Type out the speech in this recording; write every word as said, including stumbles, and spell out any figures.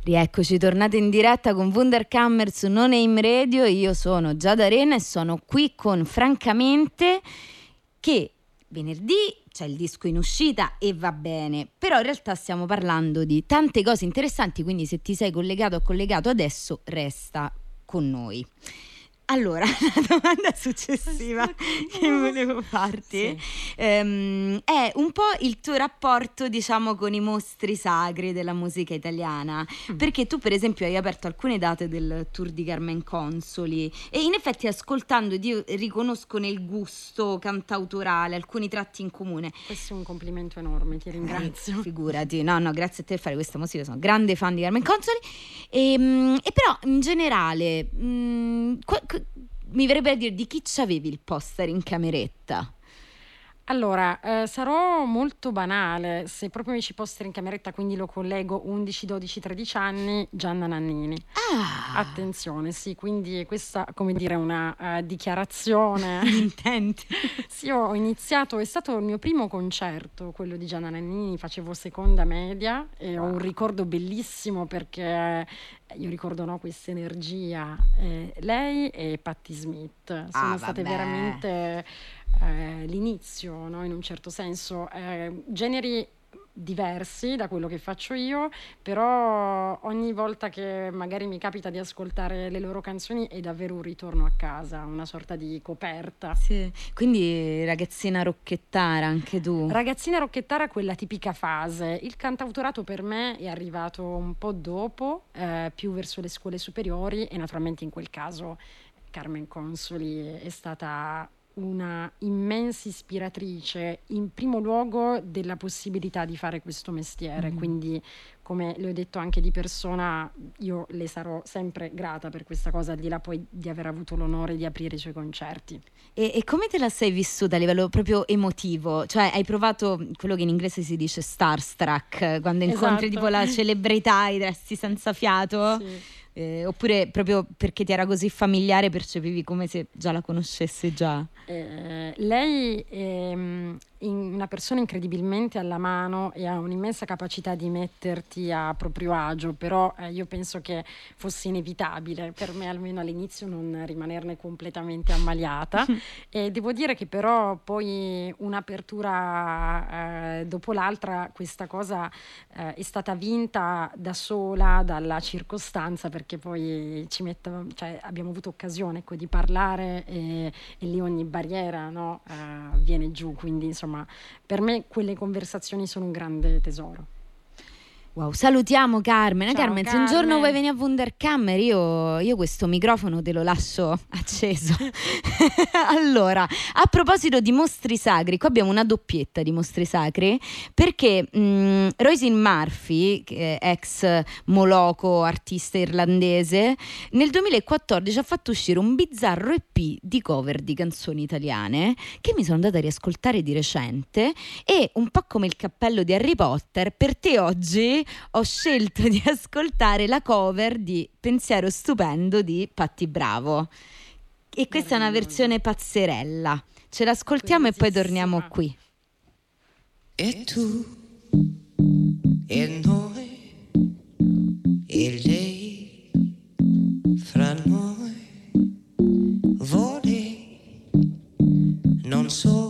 Rieccoci, tornate in diretta con Wunderkammer su No Name Radio. Io sono Giada Arena e sono qui con Francamente, che venerdì c'è il disco in uscita e va bene, però in realtà stiamo parlando di tante cose interessanti, quindi se ti sei collegato o collegato adesso resta con noi. Allora, la domanda successiva che volevo farti sì. ehm, è un po' il tuo rapporto, diciamo, con i mostri sacri della musica italiana, mm. perché tu per esempio hai aperto alcune date del tour di Carmen Consoli e in effetti ascoltando io riconosco nel gusto cantautorale alcuni tratti in comune. Questo è un complimento enorme, ti ringrazio. Eh, figurati, no no, grazie a te per fare questa musica, sono grande fan di Carmen Consoli e, e però in generale mh, qu- mi verrebbe a dire di chi c'avevi il poster in cameretta? Allora, eh, sarò molto banale, se proprio mi ci poster in cameretta, quindi lo collego undici, dodici, tredici anni, Gianna Nannini. Ah. Attenzione, sì, quindi questa, come dire, una uh, dichiarazione di intenti. Sì, ho iniziato, è stato il mio primo concerto, quello di Gianna Nannini, facevo seconda media e wow. ho un ricordo bellissimo perché io ricordo no, questa energia, eh, lei e Patti Smith sono ah, state vabbè. veramente eh, l'inizio, no, in un certo senso, eh, generi diversi da quello che faccio io, però ogni volta che magari mi capita di ascoltare le loro canzoni è davvero un ritorno a casa, una sorta di coperta. Sì. Quindi ragazzina rocchettara anche tu? Ragazzina rocchettara, quella tipica fase. Il cantautorato per me è arrivato un po' dopo, eh, più verso le scuole superiori, e naturalmente in quel caso Carmen Consoli è stata una immensa ispiratrice, in primo luogo della possibilità di fare questo mestiere, mm. quindi come le ho detto anche di persona, io le sarò sempre grata per questa cosa, al di là poi di aver avuto l'onore di aprire i suoi concerti. E, e come te la sei vissuta a livello proprio emotivo? Cioè hai provato quello che in inglese si dice starstruck, quando incontri esatto. tipo la celebrità e resti senza fiato? Sì. Eh, oppure proprio perché ti era così familiare percepivi come se già la conoscessi già? Eh, lei è una persona incredibilmente alla mano e ha un'immensa capacità di metterti a proprio agio, però eh, io penso che fosse inevitabile per me, almeno all'inizio, non rimanerne completamente ammaliata e devo dire che però poi un'apertura eh, dopo l'altra, questa cosa eh, è stata vinta da sola dalla circostanza, perché poi ci metteva, cioè, abbiamo avuto occasione ecco, di parlare e, e lì ogni barriera no, eh, viene giù, quindi insomma per me quelle conversazioni sono un grande tesoro. Wow, salutiamo Carmen. Ciao, Carmen, se un giorno vuoi venire a Wunderkammer io, io questo microfono te lo lascio acceso. Allora, a proposito di mostri sacri, qua abbiamo una doppietta di mostri sacri perché mh, Roisin Murphy, che è ex Moloco, artista irlandese, nel duemilaquattordici ha fatto uscire un bizzarro E P di cover di canzoni italiane che mi sono andata a riascoltare di recente e un po' come il cappello di Harry Potter, per te oggi ho scelto di ascoltare la cover di Pensiero stupendo di Patti Bravo e questa è una versione pazzerella, ce l'ascoltiamo e poi torniamo qui. E tu e noi e lei fra noi vorrei non so